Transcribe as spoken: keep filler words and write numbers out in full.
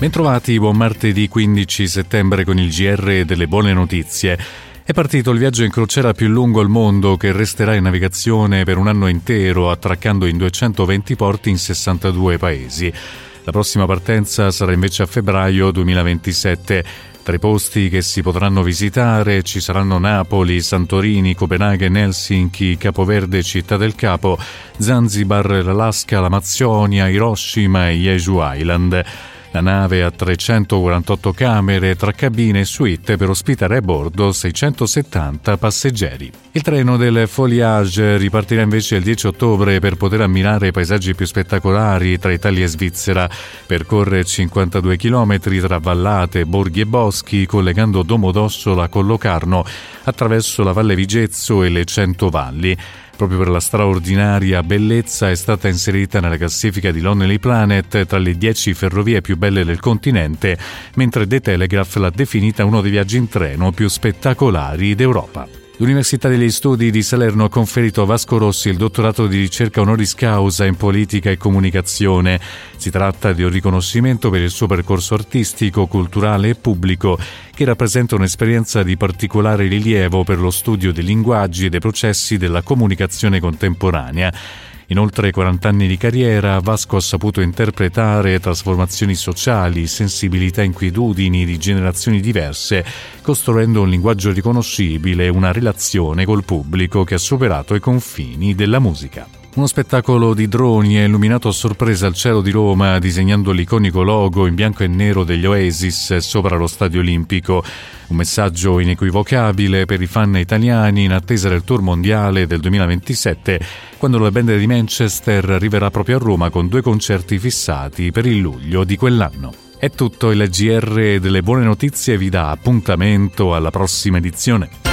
Bentrovati, buon martedì quindici settembre con il G R delle buone notizie. È partito il viaggio in crociera più lungo al mondo che resterà in navigazione per un anno intero, attraccando in duecentoventi porti in sessantadue paesi. La prossima partenza sarà invece a febbraio duemilaventisette. Tra i posti che si potranno visitare ci saranno Napoli, Santorini, Copenaghen, Helsinki, Capoverde, Città del Capo, Zanzibar, l'Alaska, l'Amazzonia, Hiroshima e Jeju Island. La nave ha trecentoquarantotto camere tra cabine e suite per ospitare a bordo seicentosettanta passeggeri. Il treno del Foliage ripartirà invece il dieci ottobre per poter ammirare i paesaggi più spettacolari tra Italia e Svizzera. Percorre cinquantadue chilometri tra vallate, borghi e boschi, collegando Domodossola con Locarno attraverso la Valle Vigezzo e le Cento Valli. Proprio per la straordinaria bellezza è stata inserita nella classifica di Lonely Planet tra le dieci ferrovie più belle del continente, mentre The Telegraph l'ha definita uno dei viaggi in treno più spettacolari d'Europa. L'Università degli Studi di Salerno ha conferito a Vasco Rossi il dottorato di ricerca honoris causa in politica e comunicazione. Si tratta di un riconoscimento per il suo percorso artistico, culturale e pubblico, che rappresenta un'esperienza di particolare rilievo per lo studio dei linguaggi e dei processi della comunicazione contemporanea. In oltre quaranta anni di carriera, Vasco ha saputo interpretare trasformazioni sociali, sensibilità e inquietudini di generazioni diverse, costruendo un linguaggio riconoscibile e una relazione col pubblico che ha superato i confini della musica. Uno spettacolo di droni ha illuminato a sorpresa il cielo di Roma, disegnando l'iconico logo in bianco e nero degli Oasis sopra lo Stadio Olimpico. Un messaggio inequivocabile per i fan italiani in attesa del tour mondiale del duemilaventisette, quando la band di Manchester arriverà proprio a Roma con due concerti fissati per il luglio di quell'anno. È tutto, il G R delle buone notizie vi dà appuntamento alla prossima edizione.